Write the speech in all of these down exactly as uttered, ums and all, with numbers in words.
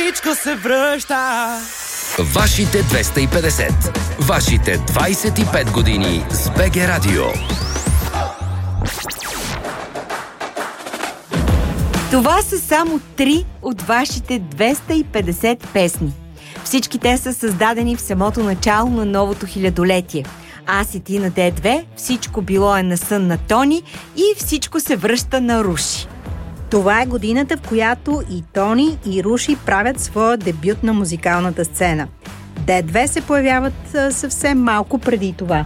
всичко се връща. Вашите двеста и петдесет. Вашите двайсет и пет години с БГ Радио. Това са само три от вашите двеста и петдесет песни. Всички те са създадени в самото начало на новото хилядолетие. Аз и ти на Д две, всичко било е на сън на Тони и всичко се връща на Руши. Това е годината, в която и Тони, и Руши правят своя дебют на музикалната сцена. Д две се появяват съвсем малко преди това.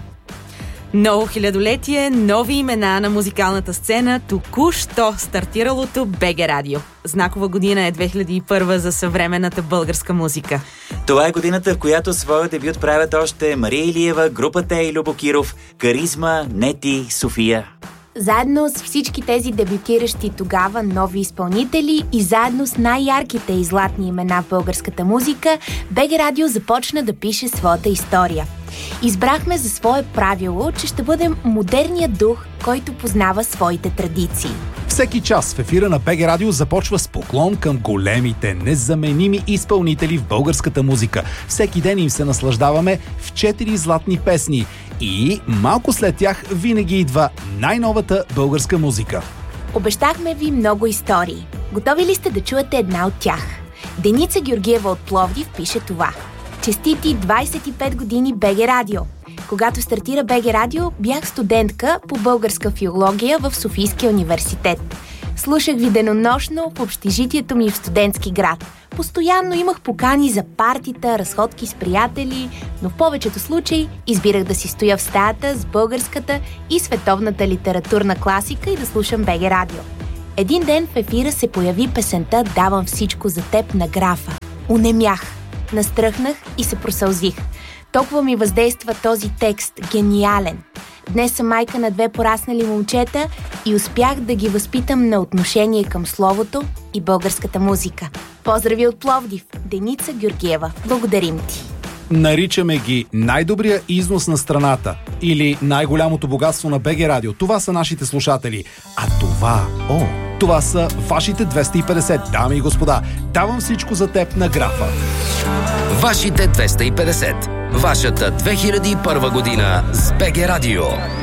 Ново хилядолетие, нови имена на музикалната сцена, току-що стартиралото БГ Радио. Знакова година е две хиляди и първа за съвременната българска музика. Това е годината, в която своя дебют правят още Мария Илиева, групата и Любо Киров, Каризма, Нети, София. Заедно с всички тези дебютиращи тогава нови изпълнители и заедно с най-ярките и златни имена в българската музика, БГ Радио започна да пише своята история. Избрахме за свое правило, че ще бъдем модерният дух, който познава своите традиции. Всеки час в ефира на БГ Радио започва с поклон към големите, незаменими изпълнители в българската музика. Всеки ден им се наслаждаваме в четири златни песни и малко след тях винаги идва най-новата българска музика. Обещахме ви много истории. Готови ли сте да чуете една от тях? Деница Георгиева от Пловдив пише това. Честити двайсет и пет години БГ Радио! Когато стартира БГ Радио, бях студентка по българска филология в Софийския университет. Слушах ви денонощно в общежитието ми в студентски град. Постоянно имах покани за партита, разходки с приятели, но в повечето случаи избирах да си стоя в стаята с българската и световната литературна класика и да слушам БГ Радио. Един ден в ефира се появи песента "Давам всичко за теб" на Графа. Унемях, настръхнах и се просълзих. Толкова ми въздейства този текст, гениален. Днес съм майка на две пораснали момчета и успях да ги възпитам на отношение към словото и българската музика. Поздрави от Пловдив, Деница Георгиева. Благодарим ти! Наричаме ги най-добрия износ на страната или най-голямото богатство на БГ Радио. Това са нашите слушатели. А това, о, това са вашите двеста и петдесет, дами и господа. Давам всичко за теб на Графа. Вашите двеста и петдесет. Вашата две хиляди и първа година с БГ Радио.